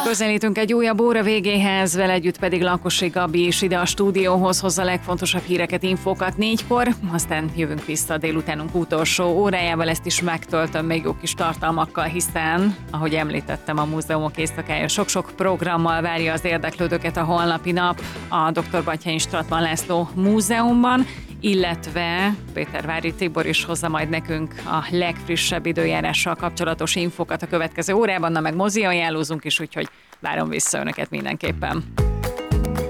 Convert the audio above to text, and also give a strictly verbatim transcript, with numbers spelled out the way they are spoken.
Közelítünk egy újabb óra végéhez, vele együtt pedig Lakosi Gabi is ide a stúdióhoz hozza a legfontosabb híreket, infókat négykor, aztán jövünk vissza a délutánunk utolsó órájával, ezt is megtöltöm még jó kis tartalmakkal, hiszen, ahogy említettem, a múzeumok éjszakája sok-sok programmal várja az érdeklődőket a holnapi nap a dr. Batthyány Strattman László Múzeumban, illetve Pétervári Tibor is hozza majd nekünk a legfrissebb időjárással kapcsolatos infókat a következő órában, na meg mozi ajánlózunk is, úgyhogy várom vissza önöket mindenképpen.